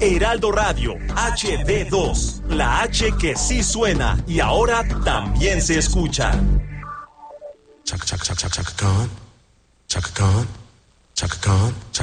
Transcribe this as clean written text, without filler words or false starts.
Heraldo Radio, HD2, la H que sí suena y ahora también se escucha. Chaka Khan, Chaka Khan, Chaka Khan, Chaka Khan.